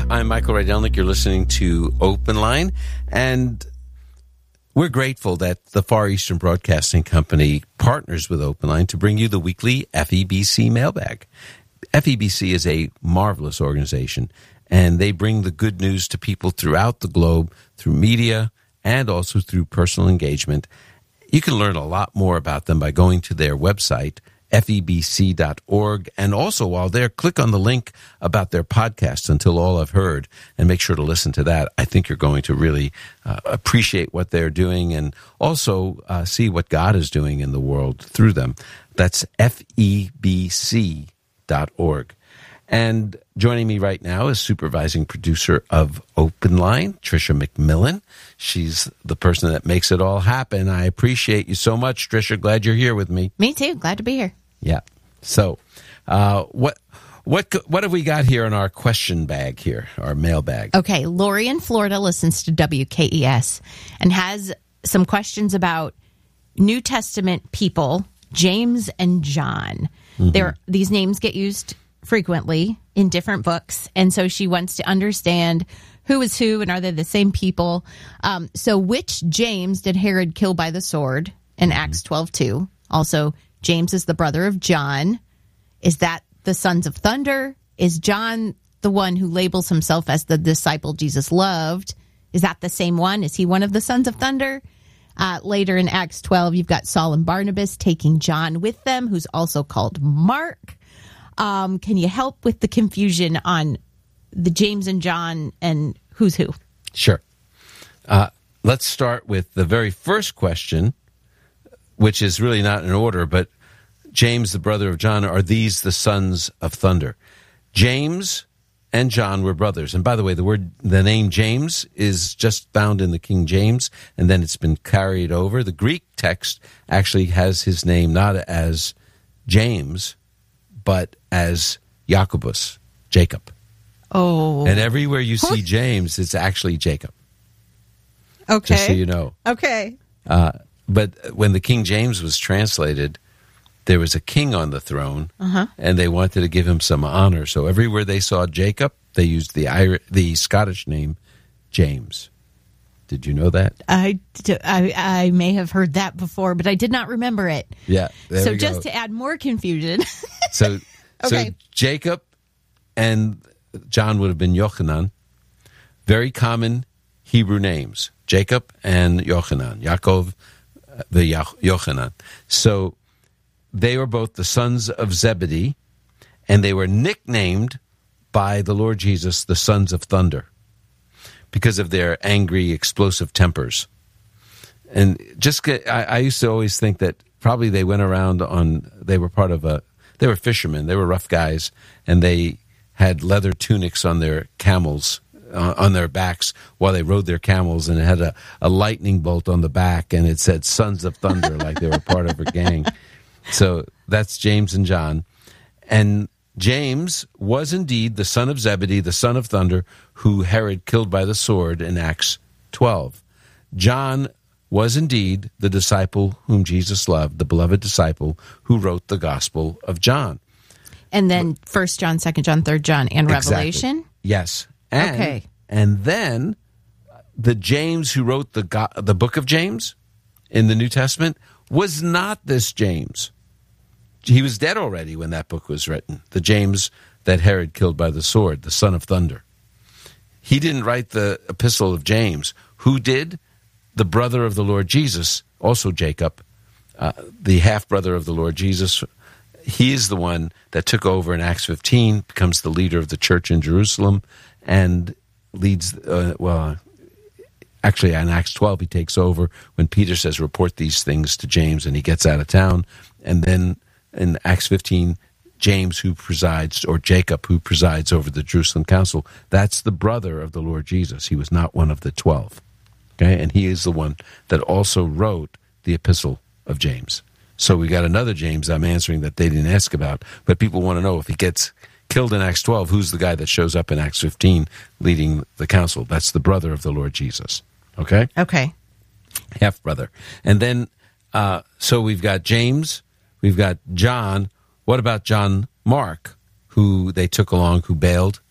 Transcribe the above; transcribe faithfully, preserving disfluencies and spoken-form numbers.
I'm Michael Rydelnik. You're listening to Open Line, and we're grateful that the Far Eastern Broadcasting Company partners with Open Line to bring you the weekly F E B C mailbag. F E B C is a marvelous organization, and they bring the good news to people throughout the globe through media and also through personal engagement. You can learn a lot more about them by going to their website, F E B C dot org, and also while there, click on the link about their podcast, Until All I've Heard, and make sure to listen to that. I think you're going to really uh, appreciate what they're doing and also uh, see what God is doing in the world through them. That's F E B C dot org. And joining me right now is supervising producer of Open Line, Tricia McMillan. She's the person that makes it all happen. I appreciate you so much, Tricia. Glad you're here with me. Me too. Glad to be here. Yeah. So, uh, what what what have we got here in our question bag here, our mail bag? Okay, Lori in Florida listens to W K E S and has some questions about New Testament people, James and John. Mm-hmm. There, these names get used frequently in different books, and so she wants to understand who is who and are they the same people. Um, so which James did Herod kill by the sword in mm-hmm. Acts twelve two? Also, James is the brother of John. Is that the sons of thunder? Is John the one who labels himself as the disciple Jesus loved? Is that the same one? Is he one of the sons of thunder? Uh, later in Acts twelve, you've got Saul and Barnabas taking John with them, who's also called Mark. Um, can you help with the confusion on the James and John and who's who? Sure. Uh, let's start with the very first question, which is really not in order, but James, the brother of John, are these the sons of thunder? James and John were brothers. And by the way, the word, the name James is just found in the King James, and then it's been carried over. The Greek text actually has his name not as James, but as Jacobus, Jacob. Oh. And everywhere you see James, it's actually Jacob. Okay. Just so you know. Okay. Uh, but when the King James was translated, there was a king on the throne, uh-huh. and they wanted to give him some honor. So everywhere they saw Jacob, they used the Irish, the Scottish name James. Did you know that? I, I, I may have heard that before, but I did not remember it. Yeah. There so we just go. to add more confusion. so, okay. so Jacob and John would have been Yochanan. Very common Hebrew names. Jacob and Yochanan. Yaakov, the Yochanan. So they were both the sons of Zebedee, and they were nicknamed by the Lord Jesus the sons of thunder, because of their angry, explosive tempers. And just get, I, I used to always think that probably they went around on, they were part of a, they were fishermen, they were rough guys, and they had leather tunics on their camels, uh, on their backs while they rode their camels, and it had a, a lightning bolt on the back, and it said Sons of Thunder, like they were part of a gang. So that's James and John. And James was indeed the son of Zebedee, the son of thunder, who Herod killed by the sword in Acts twelve. John was indeed the disciple whom Jesus loved, the beloved disciple who wrote the Gospel of John. And then First John, Second John, Third John, and Exactly. Revelation? Yes. And, okay. And then the James who wrote the go- the book of James in the New Testament was not this James. He was dead already when that book was written, the James that Herod killed by the sword, the son of thunder. He didn't write the epistle of James. Who did? The brother of the Lord Jesus, also Jacob, uh, the half-brother of the Lord Jesus. He is the one that took over in Acts fifteen, becomes the leader of the church in Jerusalem, and leads, uh, well, actually in Acts twelve he takes over when Peter says, report these things to James, and he gets out of town. And then in Acts fifteen, James, who presides, or Jacob, who presides over the Jerusalem Council, that's the brother of the Lord Jesus. He was not one of the twelve. Okay, and he is the one that also wrote the epistle of James. So we got another James I'm answering that they didn't ask about, but people want to know if he gets killed in Acts twelve, who's the guy that shows up in Acts fifteen leading the council? That's the brother of the Lord Jesus. Okay? Okay. Half-brother. And then, uh, so we've got James, we've got John. What about John Mark, who they took along, who bailed?